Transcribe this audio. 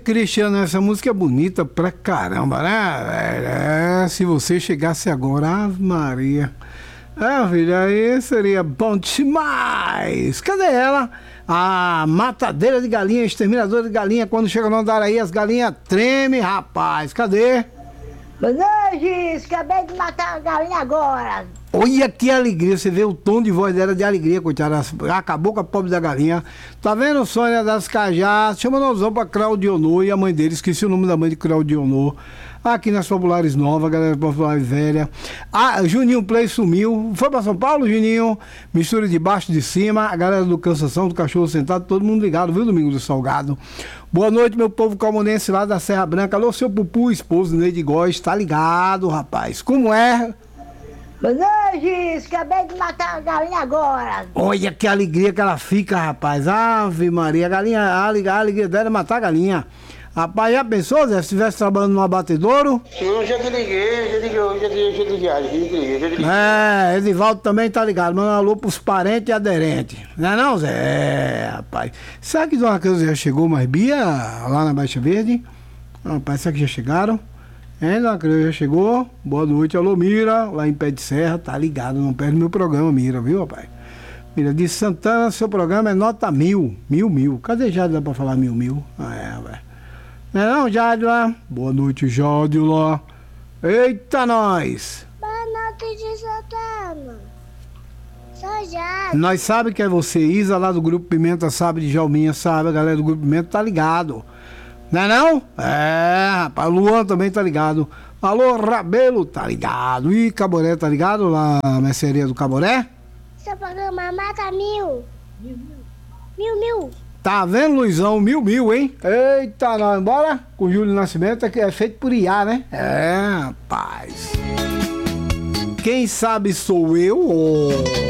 Cristiano, essa música é bonita pra caramba, né? Se você chegasse agora, Ave Maria. Filha, aí seria bom demais. Cadê ela? A matadeira de galinha, exterminadora de galinha. Quando chega no Andaraí, as galinhas tremem, rapaz. Cadê? Boa noite, acabei de matar a galinha agora. Olha que alegria, você vê o tom de voz dela de alegria, coitada. Acabou com a pobre da galinha. Tá vendo, Sônia das Cajás? Chama nós pra Claudionor e a mãe dele, esqueci o nome da mãe de Claudionor. Aqui nas Populares Novas, galera Populares Velha. Juninho Play sumiu. Foi pra São Paulo, Juninho? Mistura de baixo de cima. A galera do Cansação, do Cachorro Sentado, todo mundo ligado, viu, Domingo do Salgado? Boa noite, meu povo calmonense lá da Serra Branca. Alô, seu Pupu, esposo Neide Góes, tá ligado, rapaz? Como é? Boa noite, acabei de matar a galinha agora. Olha que alegria que ela fica, rapaz. Ave Maria, a alegria dela é matar a galinha. Rapaz, já pensou, Zé, se estivesse trabalhando no abatedouro? Sim, já te liguei. Edivaldo também tá ligado. Manda um alô pros parentes e aderentes. Não é não, Zé? Rapaz. Será que Dona Creuza já chegou, mais Bia, lá na Baixa Verde? Rapaz, será que já chegaram? Dona Creuza já chegou? Boa noite, alô, Mira, lá em Pé de Serra, tá ligado, não perde meu programa, Mira, viu, rapaz? Mira de Santana, seu programa é nota 1000. Cadê Jádila pra falar 1000? Rapaz. Não, Jádila? Boa noite, Jádila. Eita, nós! Boa noite de Santana. Sou Jádila. Nós sabe que é você, Isa, lá do Grupo Pimenta, sabe, de Jalminha, sabe, a galera do Grupo Pimenta tá ligado. Não é não? Rapaz, Luan também tá ligado. Alô, Rabelo, tá ligado. E Caboré, tá ligado? Lá na mercearia do Caboré? Seu programa mata 1000. 1000. Tá vendo, Luizão? 1000, hein? Eita, nós bora com o Júlio Nascimento, que é feito por IA, né? Rapaz. Quem sabe sou eu.